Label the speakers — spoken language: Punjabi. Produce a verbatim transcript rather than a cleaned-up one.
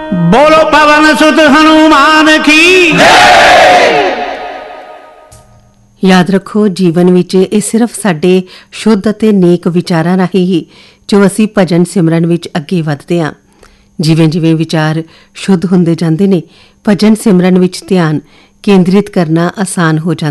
Speaker 1: बोलो पवन सुत हनुमान की।
Speaker 2: याद रखो जीवन विच ਇਹ सिर्फ ਸਾਡੇ शुद्ध ਅਤੇ नेक विचारां राਹੀਂ ही जो ਅਸੀਂ भजन सिमरन विच ਅੱਗੇ ਵਧਦੇ ਹਾਂ। ਜਿਵੇਂ ਜਿਵੇਂ ਵਿਚਾਰ ਸ਼ੁੱਧ ਹੁੰਦੇ ਜਾਂਦੇ ਨੇ, ਭਜਨ ਸਿਮਰਨ ਵਿੱਚ ਧਿਆਨ ਕੇਂਦਰਿਤ ਕਰਨਾ ਆਸਾਨ ਹੋ ਜਾਂਦਾ